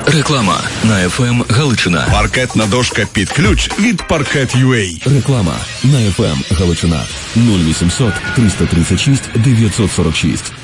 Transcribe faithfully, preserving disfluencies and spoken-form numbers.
Реклама на еф ем Галичина. Паркетна дошка під ключ від Parquet.ua. Реклама на еф ем Галичина. нуль вісімсот триста тридцять шість дев'ятсот сорок шість.